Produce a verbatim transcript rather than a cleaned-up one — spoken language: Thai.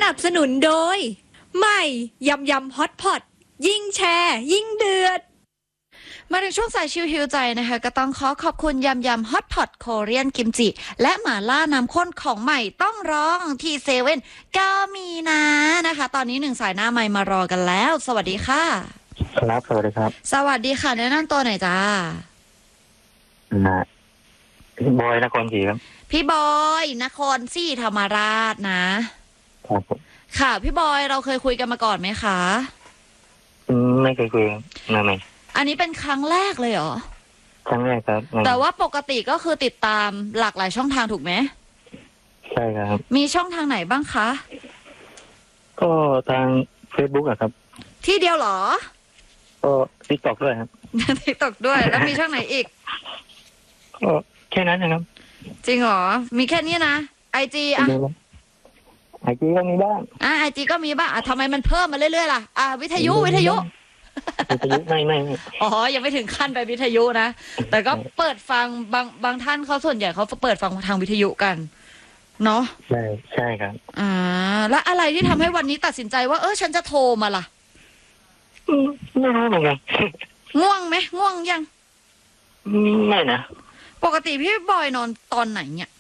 นับสนุนโดยใหม่ยำยำฮอตพอตยิ่งแชร์ยิ่งเดือดมาถึงช่วงสายชิวฮิวใจนะคะก็ต้องขอขอบคุณยำยำฮอตพอตโคเรียนกิมจิและหม่าล่าน้ำข้นของใหม่ต้องร้องที่เซเว่นก็มีนะนะคะตอนนี้หนึ่งสายหน้าใหม่มารอกันแล้วสวัสดีค่ะครับสวัสดีครับสวัสดีค่ะแนะนำตัวหน่อยจ้านะพี่บอยนครศรีครับพี่บอยนครศรีธรรมราชนะครับผมค่ะพี่บอยเราเคยคุยกันมาก่อนไหมคะอืมไม่เคยคุยมาไหมอันนี้เป็นครั้งแรกเลยเหรอครั้งแรกครับแต่ว่าปกติก็คือติดตามหลากหลายช่องทางถูกไหมใช่ครับมีช่องทางไหนบ้างคะก็ทาง Facebook อะครับที่เดียวเหรอก็ติ๊กต็อกด้วยครับติ๊กต็อกด้วยแล้วมีช่องไหนอีกก็แค่นั้นนะครับจริงเหรอมีแค่นี้นะไอจีอะไอจีก็มีบ้างอ่ะไอจีก็มีบ้างอ่ะทำไมมันเพิ่มมาเรื่อยๆล่ะอ่ะวิทยุวิทยุวิทยุไม่ไม่อ๋อยังไม่ถึงขั้นไปวิทยุนะแต่ก็เปิดฟังบางบางท่านเขาส่วนใหญ่เขาเปิดฟังทางวิทยุกันเนาะใช่ใช่ครับอ่าแล้วอะไรที่ทำให้วันนี้ตัดสินใจว่าเออฉันจะโทรมาล่ะไม่รู้เหมือนกันง่วงไหมง่วงยังไม่นะปกติพี่บอยนอนตอนไหนเนี่ย